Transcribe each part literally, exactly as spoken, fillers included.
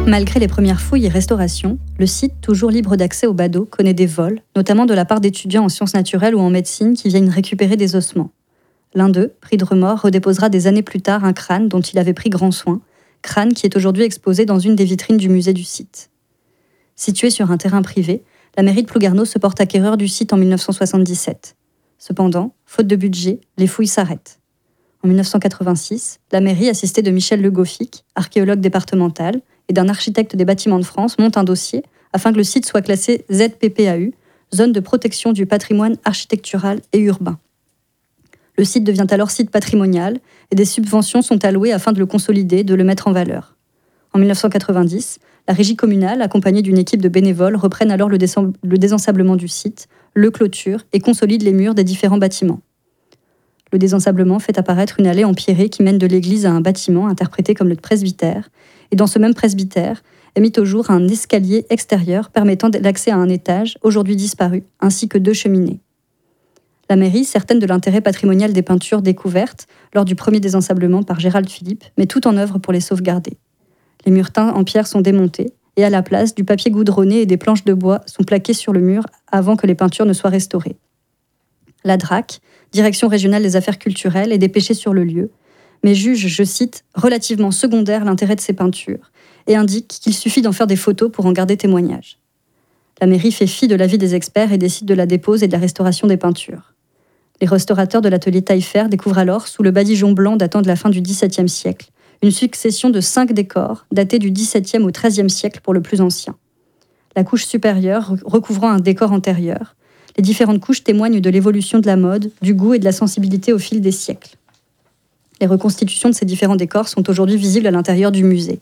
Malgré les premières fouilles et restaurations, le site, toujours libre d'accès aux badauds, connaît des vols, notamment de la part d'étudiants en sciences naturelles ou en médecine qui viennent récupérer des ossements. L'un d'eux, pris de remords, redéposera des années plus tard un crâne dont il avait pris grand soin, crâne qui est aujourd'hui exposé dans une des vitrines du musée du site. Situé sur un terrain privé, la mairie de Plougarneau se porte acquéreur du site en mille neuf cent soixante-dix-sept. Cependant, faute de budget, les fouilles s'arrêtent. En mille neuf cent quatre-vingt-six, la mairie, assistée de Michel Le Goffik, archéologue départemental, et d'un architecte des bâtiments de France, monte un dossier afin que le site soit classé Z P P A U, zone de protection du patrimoine architectural et urbain. Le site devient alors site patrimonial et des subventions sont allouées afin de le consolider, de le mettre en valeur. En mille neuf cent quatre-vingt-dix, la régie communale, accompagnée d'une équipe de bénévoles, reprennent alors le, désem- le désensablement du site, le clôture et consolide les murs des différents bâtiments. Le désensablement fait apparaître une allée empierrée qui mène de l'église à un bâtiment interprété comme le presbytère, et dans ce même presbytère est mis au jour un escalier extérieur permettant l'accès à un étage, aujourd'hui disparu, ainsi que deux cheminées. La mairie, certaine de l'intérêt patrimonial des peintures découvertes lors du premier désensablement par Gérald Philippe, met tout en œuvre pour les sauvegarder. Les murs teints en pierre sont démontés, et à la place, du papier goudronné et des planches de bois sont plaquées sur le mur avant que les peintures ne soient restaurées. La D R A C, Direction régionale des affaires culturelles, est dépêchée sur le lieu, mais juge, je cite, relativement secondaire l'intérêt de ces peintures, et indique qu'il suffit d'en faire des photos pour en garder témoignage. La mairie fait fi de l'avis des experts et décide de la dépose et de la restauration des peintures. Les restaurateurs de l'atelier Taillefer découvrent alors, sous le badigeon blanc datant de la fin du dix-septième siècle, une succession de cinq décors datés du dix-septième au treizième siècle pour le plus ancien. La couche supérieure recouvrant un décor antérieur, les différentes couches témoignent de l'évolution de la mode, du goût et de la sensibilité au fil des siècles. Les reconstitutions de ces différents décors sont aujourd'hui visibles à l'intérieur du musée.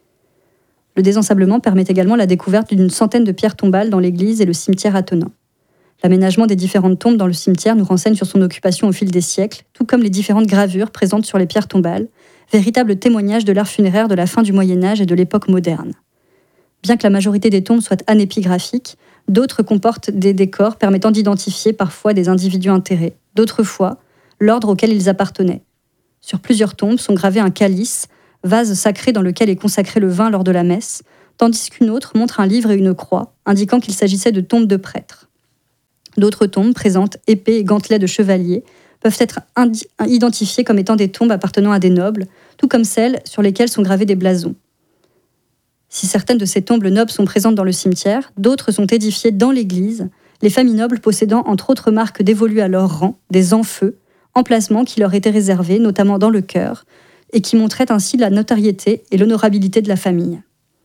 Le désensablement permet également la découverte d'une centaine de pierres tombales dans l'église et le cimetière attenant. L'aménagement des différentes tombes dans le cimetière nous renseigne sur son occupation au fil des siècles, tout comme les différentes gravures présentes sur les pierres tombales, véritable témoignage de l'art funéraire de la fin du Moyen-Âge et de l'époque moderne. Bien que la majorité des tombes soient anépigraphiques, d'autres comportent des décors permettant d'identifier parfois des individus enterrés, d'autres fois l'ordre auquel ils appartenaient. Sur plusieurs tombes sont gravés un calice, vase sacré dans lequel est consacré le vin lors de la messe, tandis qu'une autre montre un livre et une croix, indiquant qu'il s'agissait de tombes de prêtres. D'autres tombes présentent épées et gantelets de chevaliers, peuvent être indi- identifiées comme étant des tombes appartenant à des nobles, tout comme celles sur lesquelles sont gravés des blasons. Si certaines de ces tombes nobles sont présentes dans le cimetière, d'autres sont édifiées dans l'église, les familles nobles possédant entre autres marques dévolues à leur rang, des enfeux, emplacements qui leur étaient réservés, notamment dans le chœur, et qui montraient ainsi la notoriété et l'honorabilité de la famille.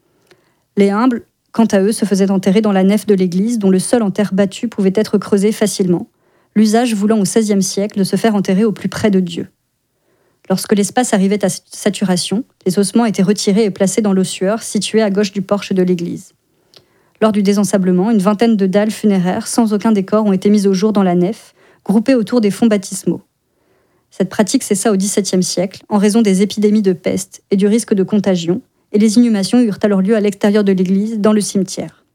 Les humbles, quant à eux, se faisaient enterrer dans la nef de l'église, dont le sol en terre battue pouvait être creusé facilement, l'usage voulant au seizième siècle de se faire enterrer au plus près de Dieu. Lorsque l'espace arrivait à saturation, les ossements étaient retirés et placés dans l'ossuaire situé à gauche du porche de l'église. Lors du désensablement, une vingtaine de dalles funéraires sans aucun décor ont été mises au jour dans la nef, groupées autour des fonds baptismaux. Cette pratique cessa au dix-septième siècle en raison des épidémies de peste et du risque de contagion, et les inhumations eurent alors lieu à l'extérieur de l'église, dans le cimetière.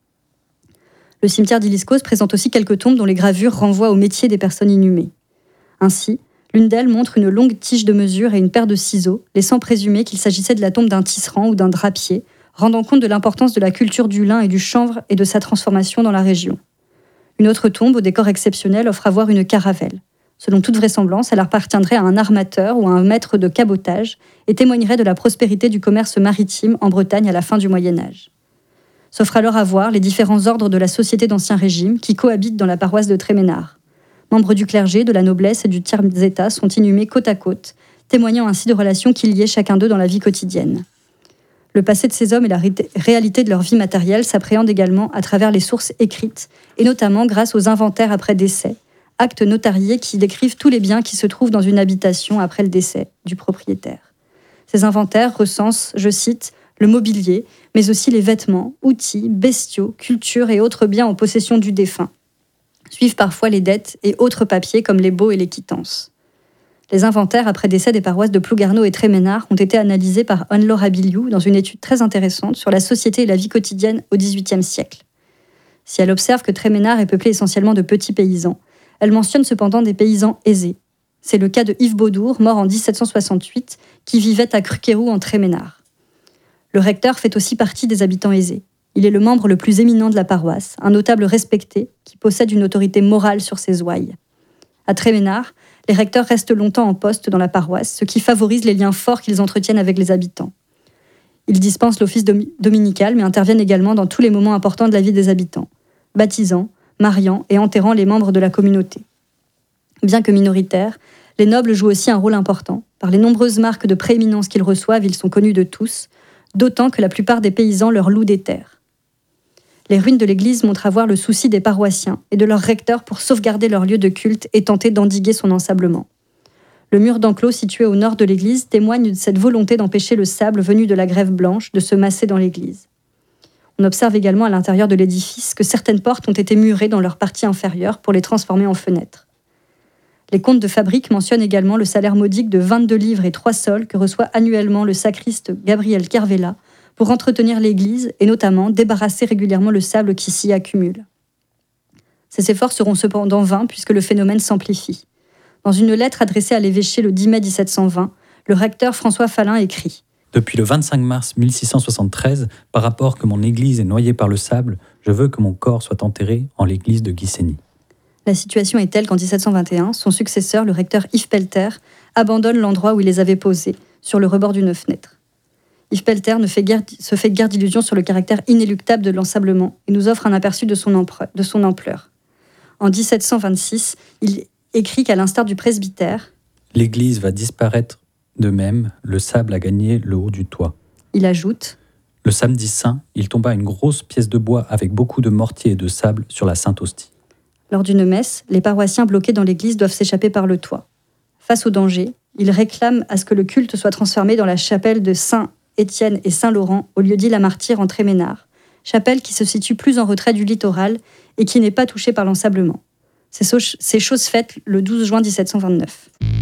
Le cimetière d'Illiskos présente aussi quelques tombes dont les gravures renvoient au métier des personnes inhumées. Ainsi, l'une d'elles montre une longue tige de mesure et une paire de ciseaux, laissant présumer qu'il s'agissait de la tombe d'un tisserand ou d'un drapier, rendant compte de l'importance de la culture du lin et du chanvre et de sa transformation dans la région. Une autre tombe, au décor exceptionnel, offre à voir une caravelle. Selon toute vraisemblance, elle appartiendrait à un armateur ou à un maître de cabotage et témoignerait de la prospérité du commerce maritime en Bretagne à la fin du Moyen-Âge. S'offrent alors à voir les différents ordres de la Société d'Ancien Régime qui cohabitent dans la paroisse de Tréménard. Membres du clergé, de la noblesse et du tiers-état sont inhumés côte à côte, témoignant ainsi de relations qui liaient chacun d'eux dans la vie quotidienne. Le passé de ces hommes et la ré- réalité de leur vie matérielle s'appréhendent également à travers les sources écrites, et notamment grâce aux inventaires après décès, actes notariés qui décrivent tous les biens qui se trouvent dans une habitation après le décès du propriétaire. Ces inventaires recensent, je cite, le mobilier, mais aussi les vêtements, outils, bestiaux, cultures et autres biens en possession du défunt. Suivent parfois les dettes et autres papiers comme les baux et les quittances. Les inventaires après décès des paroisses de Plougarneau et Tréménard ont été analysés par Anne-Laure Abiliou dans une étude très intéressante sur la société et la vie quotidienne au dix-huitième siècle. Si elle observe que Tréménard est peuplé essentiellement de petits paysans, elle mentionne cependant des paysans aisés. C'est le cas de Yves Baudour, mort en dix-sept cent soixante-huit, qui vivait à Cruqueroux en Tréménard. Le recteur fait aussi partie des habitants aisés. Il est le membre le plus éminent de la paroisse, un notable respecté qui possède une autorité morale sur ses ouailles. À Tréménard, les recteurs restent longtemps en poste dans la paroisse, ce qui favorise les liens forts qu'ils entretiennent avec les habitants. Ils dispensent l'office domi- dominical, mais interviennent également dans tous les moments importants de la vie des habitants, baptisant, mariant et enterrant les membres de la communauté. Bien que minoritaires, les nobles jouent aussi un rôle important. Par les nombreuses marques de prééminence qu'ils reçoivent, ils sont connus de tous, d'autant que la plupart des paysans leur louent des terres. Les ruines de l'église montrent avoir le souci des paroissiens et de leurs recteurs pour sauvegarder leur lieu de culte et tenter d'endiguer son ensablement. Le mur d'enclos situé au nord de l'église témoigne de cette volonté d'empêcher le sable venu de la grève blanche de se masser dans l'église. On observe également à l'intérieur de l'édifice que certaines portes ont été murées dans leur partie inférieure pour les transformer en fenêtres. Les comptes de fabrique mentionnent également le salaire modique de vingt-deux livres et trois sols que reçoit annuellement le sacriste Gabriel Carvela pour entretenir l'église et notamment débarrasser régulièrement le sable qui s'y accumule. Ces efforts seront cependant vains puisque le phénomène s'amplifie. Dans une lettre adressée à l'évêché le dix mai dix-sept cent vingt, le recteur François Falin écrit « Depuis le vingt-cinq mars mille six cent soixante-treize, par rapport que mon église est noyée par le sable, je veux que mon corps soit enterré en l'église de Guissény. » La situation est telle qu'en dix-sept cent vingt et un, son successeur, le recteur Yves Pelter, abandonne l'endroit où il les avait posés, sur le rebord d'une fenêtre. Yves Pelter ne fait guère, se fait guère d'illusions sur le caractère inéluctable de l'ensablement et nous offre un aperçu de son, empereur, de son ampleur. En dix-sept cent vingt-six, il écrit qu'à l'instar du presbytère, « L'église va disparaître de même, le sable a gagné le haut du toit. » Il ajoute « Le samedi saint, il tomba une grosse pièce de bois avec beaucoup de mortier et de sable sur la Sainte Hostie. » Lors d'une messe, les paroissiens bloqués dans l'église doivent s'échapper par le toit. Face au danger, ils réclament à ce que le culte soit transformé dans la chapelle de Saint-Étienne et Saint-Laurent, au lieu-dit la Martyre en Tréménard, chapelle qui se situe plus en retrait du littoral et qui n'est pas touchée par l'ensablement. C'est so- c'est chose faite le douze juin dix-sept cent vingt-neuf.